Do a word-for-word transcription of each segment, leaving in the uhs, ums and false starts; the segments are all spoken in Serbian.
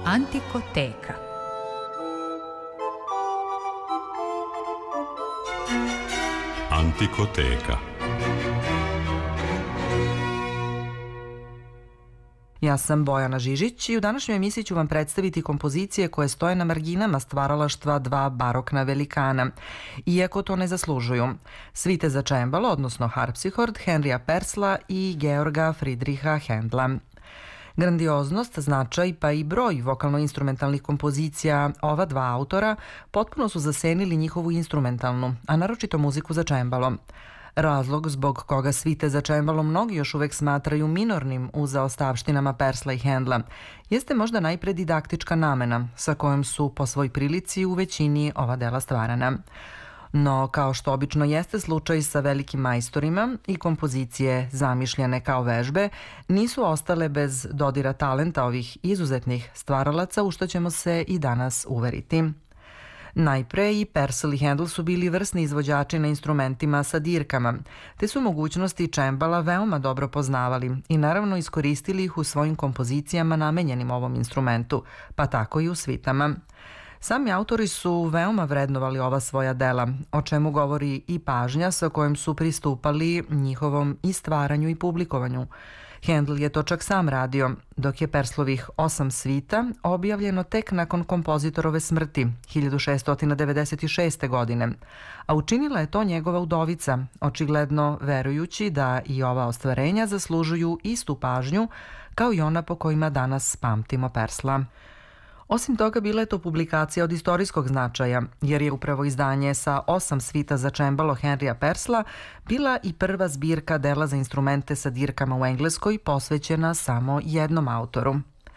Antikoteka. Antikoteka. Ja sam Bojana Žižić i u današnjoj emisiji ću vam predstaviti kompozicije koje stoje na marginama stvaralaštva dva barokna velikana, iako to ne zaslužuju. Svite za čembalo, odnosno harpsihord, Henrija Persla i Georga Friedricha Händla. Grandioznost, značaj pa i broj vokalno-instrumentalnih kompozicija ova dva autora potpuno su zasenili njihovu instrumentalnu, a naročito muziku za čembalo. Razlog zbog koga svite za čembalo mnogi još uvek smatraju minornim u zaostavštinama Persla i Händla jeste možda najpre didaktička namena sa kojom su po svoj prilici u većini ova dela stvarana. No, kao što obično jeste slučaj sa velikim majstorima, i kompozicije zamišljene kao vežbe nisu ostale bez dodira talenta ovih izuzetnih stvaralaca, u što ćemo se i danas uveriti. Najpre i Persl i Händl su bili vrsni izvođači na instrumentima sa dirkama, te su mogućnosti čembala veoma dobro poznavali i naravno iskoristili ih u svojim kompozicijama namenjenim ovom instrumentu, pa tako i u svitama. Sami autori su veoma vrednovali ova svoja dela, o čemu govori i pažnja sa kojom su pristupali njihovom i stvaranju i publikovanju. Händl je to čak sam radio, dok je Perslovih osam svita objavljeno tek nakon kompozitorove smrti hiljadu šeststo devedeset šeste. godine, a učinila je to njegova udovica, očigledno verujući da i ova ostvarenja zaslužuju istu pažnju kao i ona po kojima danas pamtimo Persla. Osim toga, bila je to publikacija od istorijskog značaja, jer je upravo izdanje sa osam svita za čembalo Henrija Persla bila i prva zbirka dela za instrumente sa dirkama u Engleskoj posvećena samo jednom autoru.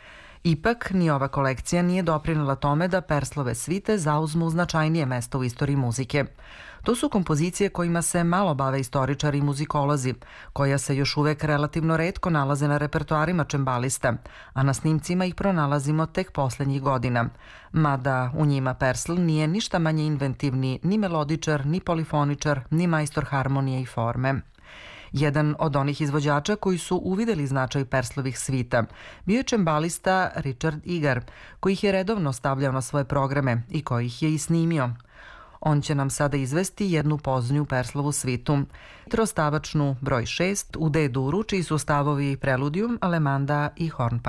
Ipak, ni ova kolekcija nije doprinela tome da Perslove svite zauzmu značajnije mesto u istoriji muzike. To su kompozicije kojima se malo bave istoričari i muzikolozi, koja se još uvek relativno retko nalaze na repertoarima čembalista, a na snimcima ih pronalazimo tek poslednjih godina. Mada u njima Persl nije ništa manje inventivni ni melodičar, ni polifoničar, ni majstor harmonije i forme. Jedan od onih izvođača koji su uvideli značaj Perslovih svita bio je čembalista Richard Igar, koji ih je redovno stavljao na svoje programe i koji ih je i snimio. On će nam sada izvesti jednu poznju Perslovu svitu, trostavačnu broj šest u D-duru, čiji su stavovi Preludium, Alemanda i Hornpipe.